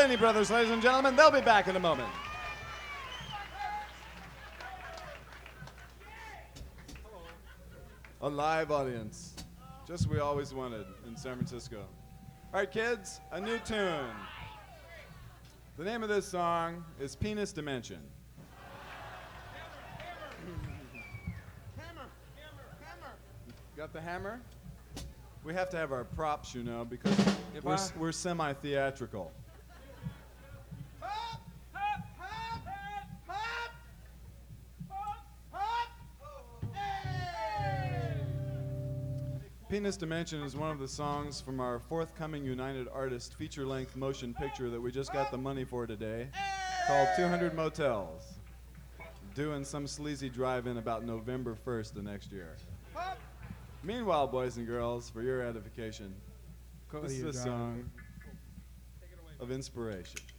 Blaney Brothers, ladies and gentlemen. They'll be back in a moment. A live audience, just what we always wanted in San Francisco. All right, kids, a new tune. The name of this song is Penis Dimension. Got the hammer? We have to have our props, you know, because we're semi-theatrical. Penis Dimension is one of the songs from our forthcoming United Artists feature-length motion picture that we just got the money for today, called 200 Motels, due in some sleazy drive-in about November 1st of next year. Meanwhile, boys and girls, for your edification, this is a song of inspiration.